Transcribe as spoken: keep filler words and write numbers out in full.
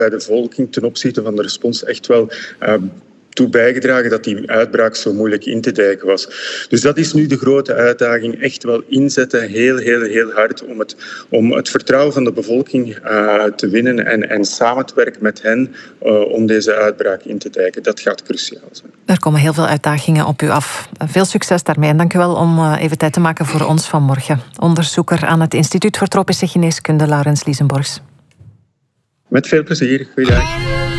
bij de bevolking ten opzichte van de respons echt wel uh, toe bijgedragen dat die uitbraak zo moeilijk in te dijken was. Dus dat is nu de grote uitdaging. Echt wel inzetten, heel, heel, heel hard om het, om het vertrouwen van de bevolking uh, te winnen en, en samen te werken met hen uh, om deze uitbraak in te dijken. Dat gaat cruciaal zijn. Er komen heel veel uitdagingen op u af. Veel succes daarmee en dank u wel om uh, even tijd te maken voor ons vanmorgen. Onderzoeker aan het Instituut voor Tropische Geneeskunde, Laurens Liesenborgs. Met veel plezier. Goeiedag.